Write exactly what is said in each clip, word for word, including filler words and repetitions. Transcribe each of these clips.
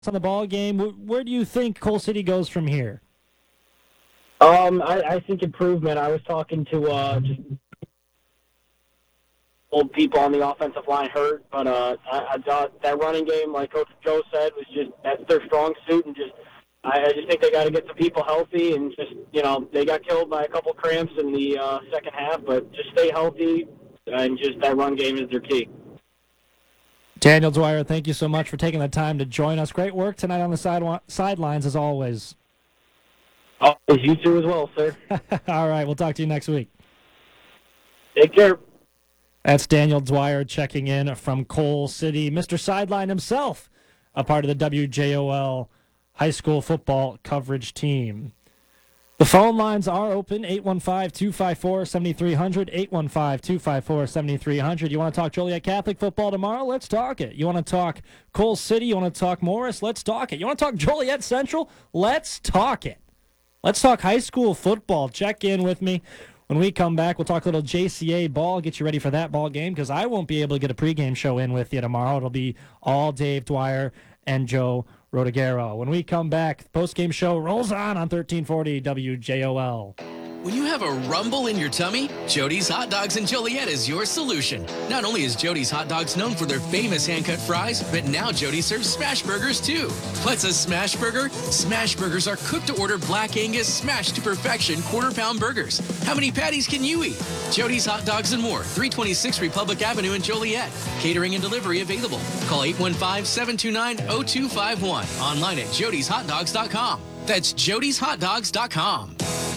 on the ball game. Where, where do you think Cole City goes from here? Um, I, I think improvement. I was talking to uh, just old people on the offensive line hurt, but uh, I, I thought that running game, like Coach Joe said, was just that's their strong suit, and just I, I just think they got to get some people healthy, and just you know they got killed by a couple cramps in the uh, second half, but just stay healthy, and just that run game is their key. Daniel Dwyer, thank you so much for taking the time to join us. Great work tonight on the side sidelines, as always. Oh, you too as well, sir. All right, we'll talk to you next week. Take care. That's Daniel Dwyer checking in from Cole City. Mister Sideline himself, a part of the W J O L high school football coverage team. The phone lines are open, eight one five, two five four, seven three zero zero, eight one five, two five four, seven three zero zero. You want to talk Joliet Catholic football tomorrow? Let's talk it. You want to talk Cole City? You want to talk Morris? Let's talk it. You want to talk Joliet Central? Let's talk it. Let's talk high school football. Check in with me. When we come back, we'll talk a little J C A ball, get you ready for that ball game, because I won't be able to get a pregame show in with you tomorrow. It'll be all Dave Dwyer and Joe Rodagero. When we come back, the postgame show rolls on on thirteen forty W J O L. When you have a rumble in your tummy, Jody's Hot Dogs in Joliet is your solution. Not only is Jody's Hot Dogs known for their famous hand-cut fries, but now Jody serves smash burgers too. What's a smash burger? Smash burgers are cooked-to-order Black Angus smashed to perfection quarter-pound burgers. How many patties can you eat? Jody's Hot Dogs and more, three twenty-six Republic Avenue in Joliet. Catering and delivery available. Call eight one five, seven two nine, zero two five one. Online at jodys hot dogs dot com. That's jodys hot dogs dot com.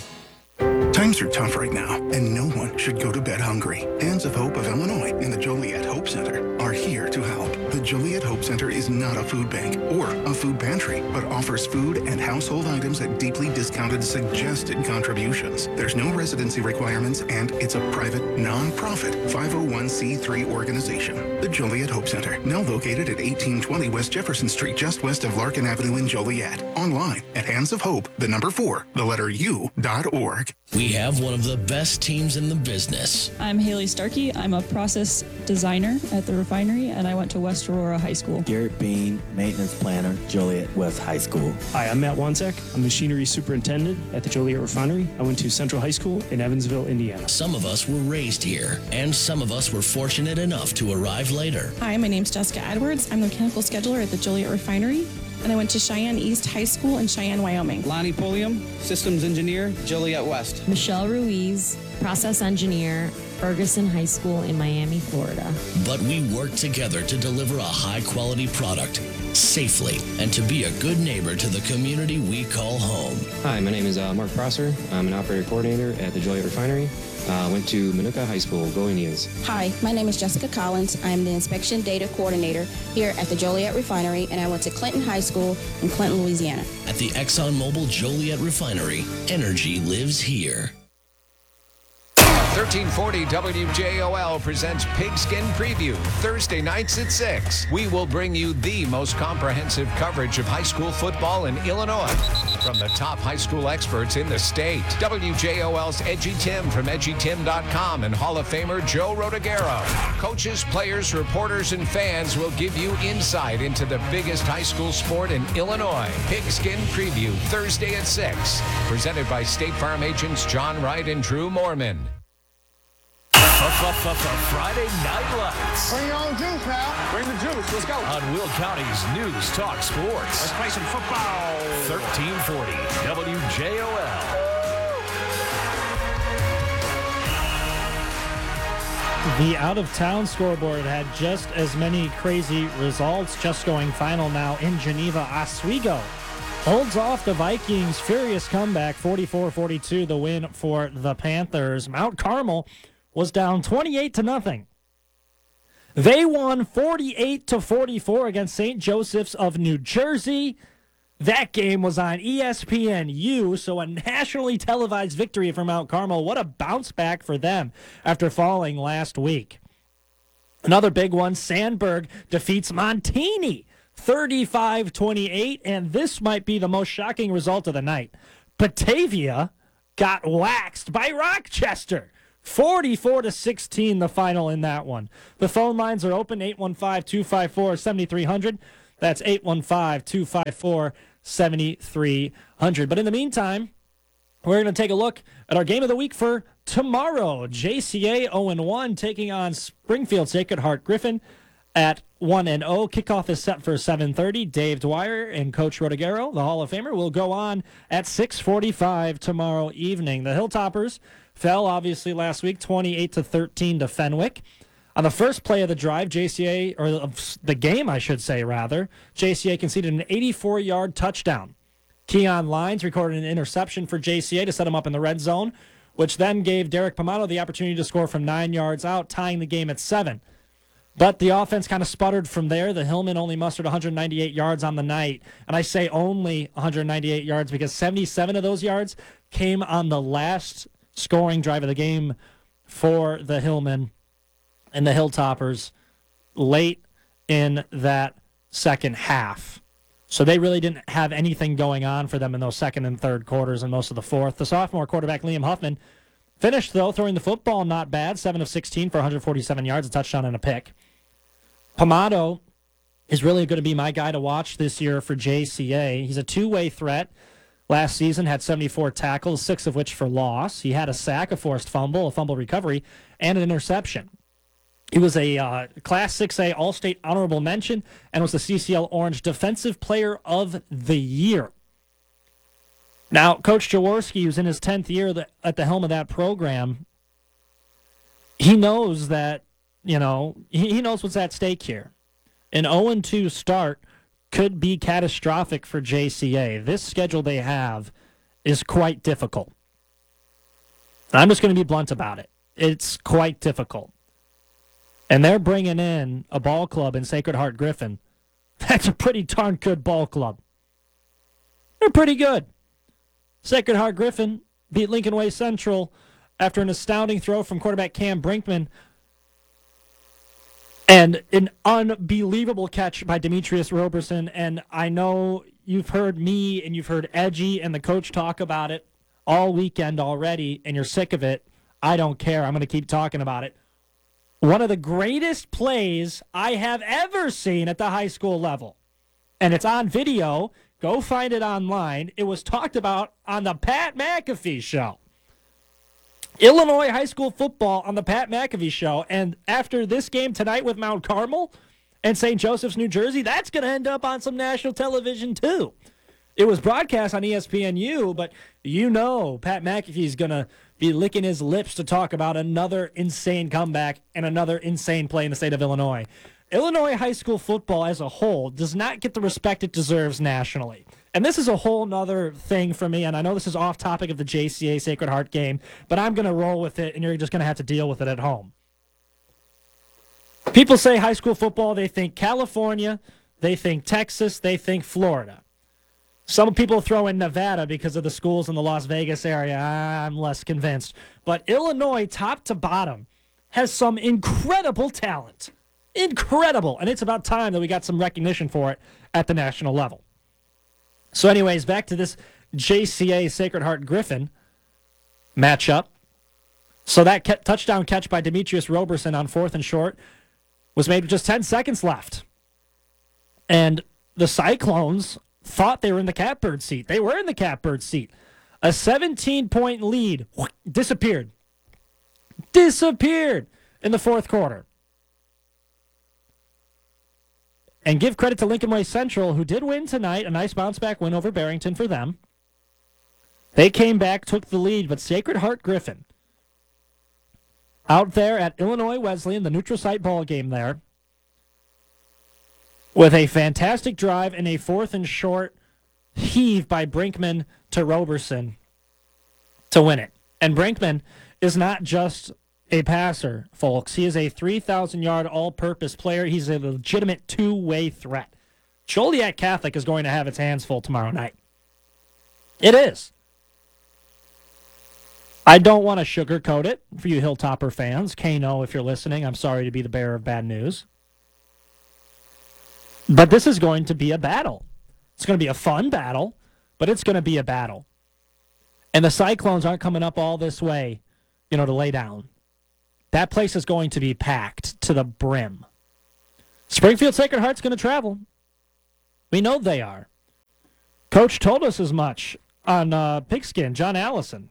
Times are tough right now, and no one should go to bed hungry. Hands of Hope of Illinois and the Joliet Hope Center are here to help. The Joliet Hope Center is not a food bank or a food pantry, but offers food and household items at deeply discounted suggested contributions. There's no residency requirements, and it's a private, non-profit five oh one c three organization. The Joliet Hope Center, now located at eighteen twenty West Jefferson Street, just west of Larkin Avenue in Joliet. Online at hands of hope, the number four, the letter U, dot org. We have one of the best teams in the business. I'm Haley Starkey. I'm a process designer at the refinery, and I went to West Aurora High School. Garrett Bean, maintenance planner, Joliet West High School. Hi, I'm Matt Wanzek. I'm machinery superintendent at the Joliet Refinery. I went to Central High School in Evansville, Indiana. Some of us were raised here, and some of us were fortunate enough to arrive later. Hi, my name's Jessica Edwards. I'm the mechanical scheduler at the Joliet Refinery, and I went to Cheyenne East High School in Cheyenne, Wyoming. Lonnie Polium, systems engineer, Joliet West. Michelle Ruiz, process engineer, Ferguson High School in Miami, Florida. But we work together to deliver a high-quality product safely and to be a good neighbor to the community we call home. Hi, my name is uh, Mark Prosser. I'm an operator coordinator at the Joliet Refinery. I uh, went to Manuka High School. Go Indians. Hi, my name is Jessica Collins. I'm the inspection data coordinator here at the Joliet Refinery, and I went to Clinton High School in Clinton, Louisiana. At the ExxonMobil Joliet Refinery, energy lives here. thirteen forty W J O L presents Pigskin Preview, Thursday nights at six. We will bring you the most comprehensive coverage of high school football in Illinois from the top high school experts in the state. W J O L's Edgy Tim from edgy tim dot com and Hall of Famer Joe Rodagero. Coaches, players, reporters, and fans will give you insight into the biggest high school sport in Illinois. Pigskin Preview, Thursday at six. Presented by State Farm agents John Wright and Drew Mormon. Friday Night Lights. Bring your own juice now. Bring the juice. Let's go. On Will County's News Talk Sports. Let's play some football. thirteen forty W J O L. The out-of-town scoreboard had just as many crazy results. Just going final now in Geneva. Oswego holds off the Vikings' furious comeback, forty-four forty-two, the win for the Panthers. Mount Carmel was down twenty-eight to nothing. They won forty-eight to forty-four against Saint Joseph's of New Jersey. That game was on E S P N U, so a nationally televised victory for Mount Carmel. What a bounce back for them after falling last week. Another big one, Sandburg defeats Montini thirty-five twenty-eight, and this might be the most shocking result of the night. Batavia got waxed by Rochester. forty-four to sixteen, the final in that one. The phone lines are open, eight one five, two five four, seven three zero zero. That's eight one five, two five four, seven three zero zero. But in the meantime, we're going to take a look at our game of the week for tomorrow. J C A oh and one taking on Springfield Sacred Heart Griffin at one and oh. Kickoff is set for seven thirty. Dave Dwyer and Coach Rodegaro, the Hall of Famer, will go on at six forty-five tomorrow evening. The Hilltoppers fell, obviously, last week, twenty-eight to thirteen to Fenwick. On the first play of the drive, J C A, or the game, I should say, rather, J C A conceded an eighty-four-yard touchdown. Keon Lyons recorded an interception for J C A to set him up in the red zone, which then gave Derek Pomato the opportunity to score from nine yards out, tying the game at seven. But the offense kind of sputtered from there. The Hillmen only mustered one hundred ninety-eight yards on the night. And I say only one hundred ninety-eight yards because seventy-seven of those yards came on the last scoring drive of the game for the Hillmen and the Hilltoppers late in that second half. So they really didn't have anything going on for them in those second and third quarters and most of the fourth. The sophomore quarterback, Liam Huffman, finished, though, throwing the football not bad, seven of sixteen for one hundred forty-seven yards, a touchdown and a pick. Pomato is really going to be my guy to watch this year for J C A. He's a two-way threat. Last season had seventy-four tackles, six of which for loss. He had a sack, a forced fumble, a fumble recovery, and an interception. He was a uh, Class six A All-State honorable mention and was the C C L Orange Defensive Player of the Year. Now, Coach Jaworski, who's in his tenth year at the helm of that program, he knows that, you know, he knows what's at stake here. An oh and two start could be catastrophic for J C A. This schedule they have is quite difficult. I'm just going to be blunt about it. It's quite difficult. And they're bringing in a ball club in Sacred Heart Griffin. That's a pretty darn good ball club. They're pretty good. Sacred Heart Griffin beat Lincoln Way Central after an astounding throw from quarterback Cam Brinkman and an unbelievable catch by Demetrius Roberson. And I know you've heard me and you've heard Edgy and the coach talk about it all weekend already, and you're sick of it. I don't care. I'm going to keep talking about it. One of the greatest plays I have ever seen at the high school level. And it's on video. Go find it online. It was talked about on the Pat McAfee Show. Illinois high school football on the Pat McAfee Show. And after this game tonight with Mount Carmel and Saint Joseph's, New Jersey, that's going to end up on some national television too. It was broadcast on E S P N U, but you know Pat McAfee's going to be licking his lips to talk about another insane comeback and another insane play in the state of Illinois. Illinois high school football as a whole does not get the respect it deserves nationally. And this is a whole nother thing for me, and I know this is off topic of the J C A Sacred Heart game, but I'm going to roll with it, and you're just going to have to deal with it at home. People say high school football, they think California, they think Texas, they think Florida. Some people throw in Nevada because of the schools in the Las Vegas area. I'm less convinced. But Illinois, top to bottom, has some incredible talent. Incredible. And it's about time that we got some recognition for it at the national level. So anyways, back to this J C A Sacred Heart Griffin matchup. So that ke- touchdown catch by Demetrius Roberson on fourth and short was made with just ten seconds left. And the Cyclones thought they were in the catbird seat. They were in the catbird seat. A seventeen-point lead disappeared. Disappeared in the fourth quarter. And give credit to Lincoln Way Central, who did win tonight. A nice bounce-back win over Barrington for them. They came back, took the lead, but Sacred Heart Griffin, out there at Illinois Wesleyan, the neutral site ball game there, with a fantastic drive and a fourth and short heave by Brinkman to Roberson to win it. And Brinkman is not just a passer, folks. He is a three thousand yard all-purpose player. He's a legitimate two-way threat. Joliet Catholic is going to have its hands full tomorrow night. It is. I don't want to sugarcoat it for you Hilltopper fans. Kano, if you're listening, I'm sorry to be the bearer of bad news. But this is going to be a battle. It's going to be a fun battle, but it's going to be a battle. And the Cyclones aren't coming up all this way, you know, to lay down. That place is going to be packed to the brim. Springfield Sacred Heart's going to travel. We know they are. Coach told us as much on uh, Pigskin, John Allison.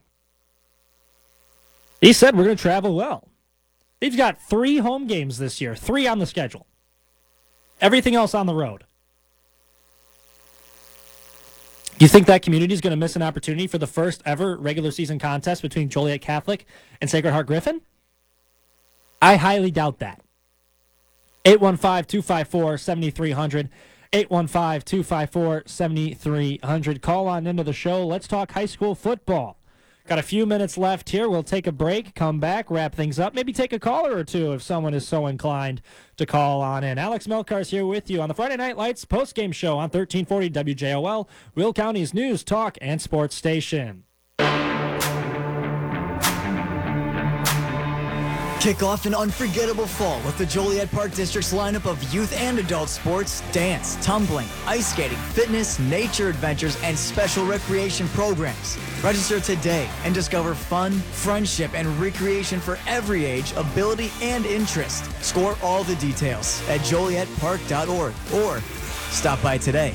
He said we're going to travel well. They've got three home games this year, three on the schedule. Everything else on the road. Do you think that community is going to miss an opportunity for the first ever regular season contest between Joliet Catholic and Sacred Heart Griffin? I highly doubt that. eight one five, two five four, seven three zero zero. eight one five, two five four, seven three zero zero. Call on into the show. Let's talk high school football. Got a few minutes left here. We'll take a break, come back, wrap things up, maybe take a caller or two if someone is so inclined to call on in. Alex Melkar's here with you on the Friday Night Lights postgame show on thirteen forty W J O L, Will County's news, talk, and sports station. Kick off an unforgettable fall with the Joliet Park District's lineup of youth and adult sports, dance, tumbling, ice skating, fitness, nature adventures, and special recreation programs. Register today and discover fun, friendship, and recreation for every age, ability, and interest. Score all the details at joliet park dot org or stop by today.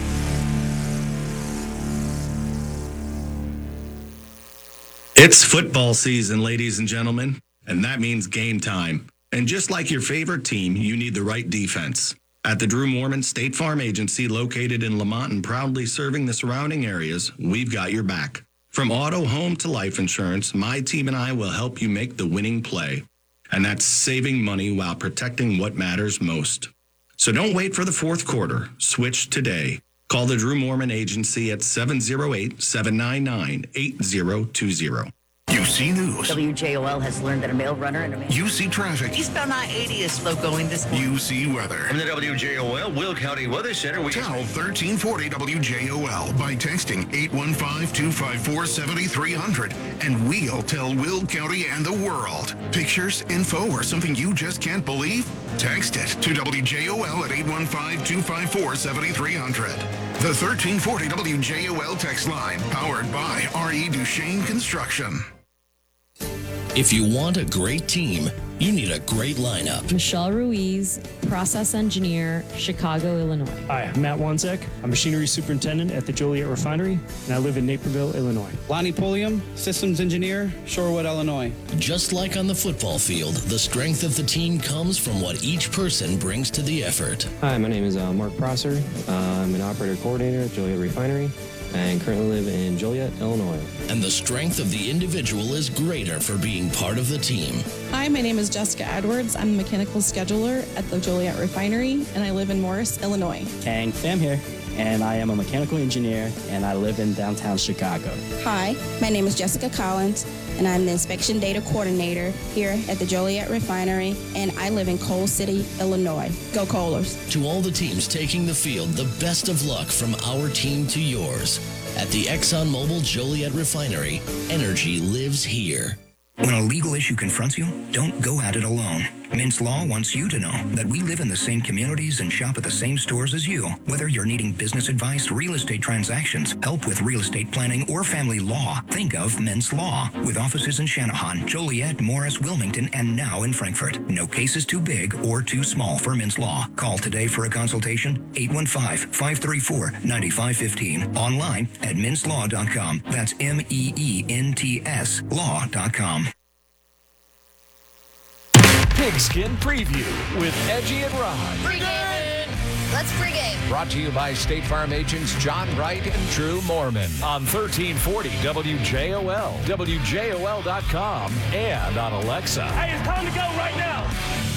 It's football season, ladies and gentlemen. And that means game time. And just like your favorite team, you need the right defense. At the Drew Mormon State Farm Agency, located in Lamont and proudly serving the surrounding areas, we've got your back. From auto, home to life insurance, my team and I will help you make the winning play. And that's saving money while protecting what matters most. So don't wait for the fourth quarter. Switch today. Call the Drew Mormon Agency at seven oh eight, seven nine nine, eight oh two oh. U C News. W J O L has learned that a male runner and a man... U C Traffic. Eastbound I eighty is slow going this morning. U C Weather. From the W J O L Will County Weather Center, we... Tell thirteen forty W J O L by texting eight one five, two five four, seven three zero zero, and we'll tell Will County and the world. Pictures, info, or something you just can't believe? Text it to W J O L at eight one five, two five four, seven three zero zero. The thirteen forty W J O L text line, powered by R E. Duchesne Construction. If you want a great team, you need a great lineup. Michelle Ruiz, process engineer, Chicago, Illinois. Hi, I'm Matt Wanzek. I'm machinery superintendent at the Joliet Refinery, and I live in Naperville, Illinois. Lonnie Pulliam, systems engineer, Shorewood, Illinois. Just like on the football field, the strength of the team comes from what each person brings to the effort. Hi, my name is uh, Mark Prosser. Uh, I'm an operator coordinator at Joliet Refinery and currently live in Joliet, Illinois. And the strength of the individual is greater for being part of the team. Hi, my name is Jessica Edwards. I'm the mechanical scheduler at the Joliet Refinery, and I live in Morris, Illinois. Kang Pham here, and I am a mechanical engineer, and I live in downtown Chicago. Hi, my name is Jessica Collins, and I'm the inspection data coordinator here at the Joliet Refinery, and I live in Coal City, Illinois. Go Coalers. To all the teams taking the field, the best of luck from our team to yours. At the ExxonMobil Joliet Refinery, energy lives here. When a legal issue confronts you, don't go at it alone. Mintz Law wants you to know that we live in the same communities and shop at the same stores as you. Whether you're needing business advice, real estate transactions, help with real estate planning, or family law, think of Mintz Law. With offices in Channahon, Joliet, Morris, Wilmington, and now in Frankfort. No case is too big or too small for Mintz Law. Call today for a consultation, eight one five, five three four, nine five one five. Online at mintz law dot com. That's M E E N T S law dot com. Pigskin Preview with Edgy and Rod. Pregame. Let's pregame. Brought to you by State Farm agents John Wright and Drew Mormon. On thirteen forty W J O L, W J O L dot com, and on Alexa. Hey, it's time to go right now.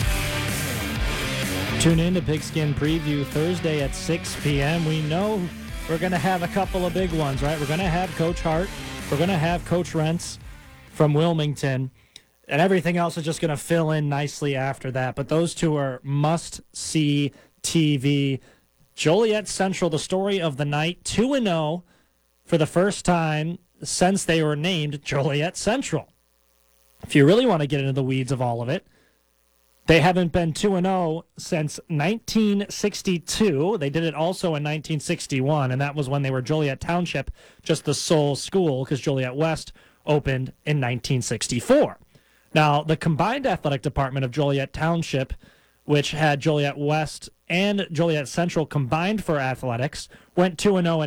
Tune in to Pigskin Preview Thursday at six p.m. We know we're going to have a couple of big ones, right? We're going to have Coach Hart. We're going to have Coach Rentz from Wilmington. And everything else is just going to fill in nicely after that. But those two are must-see T V. Joliet Central, the story of the night, two and oh for the first time since they were named Joliet Central. If you really want to get into the weeds of all of it, they haven't been two and oh since nineteen sixty-two. They did it also in nineteen sixty-one, and that was when they were Joliet Township, just the sole school, because Joliet West opened in nineteen sixty-four. Now, the combined athletic department of Joliet Township which had Joliet West and Joliet Central combined for athletics, went two and oh